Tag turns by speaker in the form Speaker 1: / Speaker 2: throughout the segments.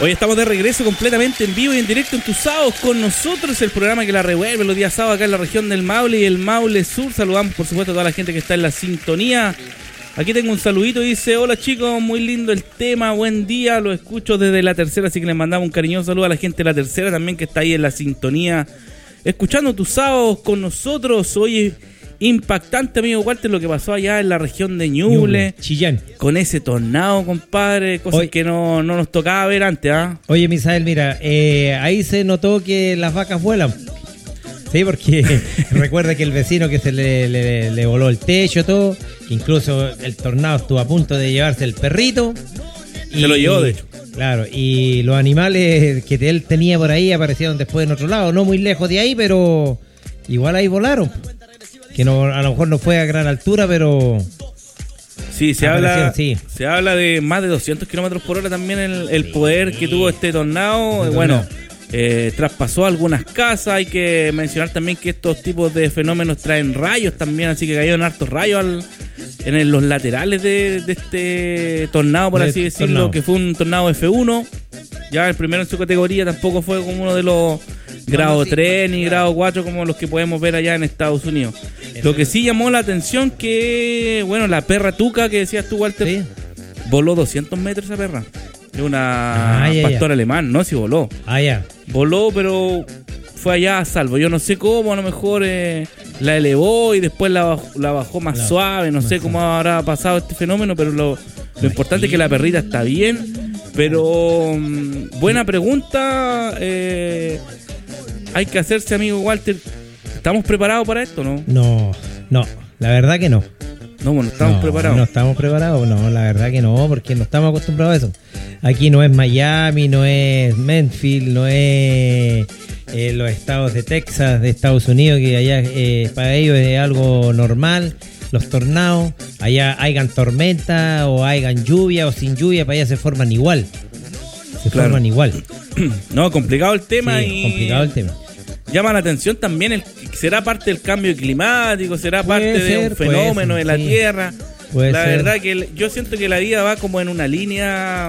Speaker 1: Hoy estamos de regreso completamente en vivo y en directo en tus sábados con nosotros, el programa que la revuelve los días sábados acá en la región del Maule y el Maule Sur. Saludamos por supuesto a toda la gente que está en la sintonía. Aquí tengo un saludito, dice: hola chicos, muy lindo el tema, buen día, lo escucho desde La Tercera, así que les mandamos un cariñoso saludo a la gente de La Tercera también que está ahí en la sintonía, escuchando tus sábados con nosotros. Oye, impactante, amigo Walter, lo que pasó allá en la región de Ñuble,
Speaker 2: Chillán,
Speaker 1: con ese tornado, compadre, cosas que no nos tocaba ver antes, ¿ah?
Speaker 2: Oye, Misael, mira, ahí se notó que las vacas vuelan. Sí, porque recuerda que el vecino que se le voló el techo, todo, que incluso el tornado estuvo a punto de llevarse el perrito.
Speaker 1: Se lo llevó, de hecho.
Speaker 2: Claro, y los animales que él tenía por ahí aparecieron después en otro lado, no muy lejos de ahí, pero igual ahí volaron. Que no, a lo mejor no fue a gran altura, pero...
Speaker 1: Sí, se habla de más de 200 kilómetros por hora también el poder que tuvo este tornado. Bueno, traspasó algunas casas. Hay que mencionar también que estos tipos de fenómenos traen rayos también, así que cayeron hartos rayos en los laterales de este tornado, por así decirlo, que fue un tornado F1. Ya el primero en su categoría, tampoco fue como uno de los grado 3 ni grado 4 como los que podemos ver allá en Estados Unidos. Lo que sí llamó la atención que, bueno, la perra tuca que decías tú, Walter, ¿sí? Voló 200 metros esa perra. Es una pastor alemán, ¿no? Sí voló. Voló, pero fue allá a salvo. Yo no sé cómo, a lo mejor la elevó y después la bajó más suave. No sé cómo habrá pasado este fenómeno, pero lo importante es que la perrita está bien. Pero buena pregunta. Hay que hacerse, amigo Walter. ¿Estamos preparados para esto, no?
Speaker 2: No, la verdad que no.
Speaker 1: No, bueno, estamos preparados.
Speaker 2: No estamos preparados, no, la verdad que no, porque no estamos acostumbrados a eso. Aquí no es Miami, no es Memphis, no es los estados de Texas, de Estados Unidos, que allá para ellos es algo normal. Los tornados, allá hayan tormenta o hayan lluvia o sin lluvia, para allá se forman igual. Forman igual.
Speaker 1: No, complicado el tema.
Speaker 2: Sí, complicado el tema.
Speaker 1: Llama la atención también, ¿será parte del cambio climático? ¿Será parte de un fenómeno de la Tierra? La verdad que yo siento que la vida va como en una línea...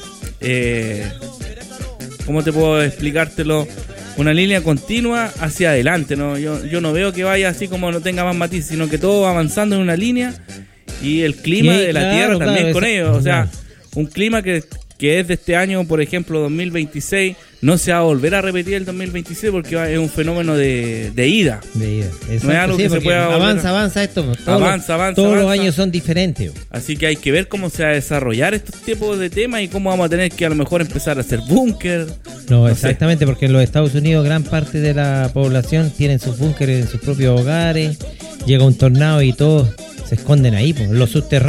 Speaker 1: ¿cómo te puedo explicártelo? Una línea continua hacia adelante, ¿no? Yo no veo que vaya así como no tenga más matices, sino que todo va avanzando en una línea y el clima de la Tierra también con ellos. O sea, un clima que es de este año, por ejemplo, 2026, no se va a volver a repetir el 2026 porque es un fenómeno de ida.
Speaker 2: Exacto,
Speaker 1: no es algo que se pueda
Speaker 2: avanza esto. Todos los años son diferentes.
Speaker 1: Así que hay que ver cómo se va a desarrollar estos tipos de temas y cómo vamos a tener que a lo mejor empezar a hacer búnker.
Speaker 2: No, exactamente, porque en los Estados Unidos gran parte de la población tienen sus búnkeres en sus propios hogares. Llega un tornado y todos se esconden ahí, pues, los subterráneos.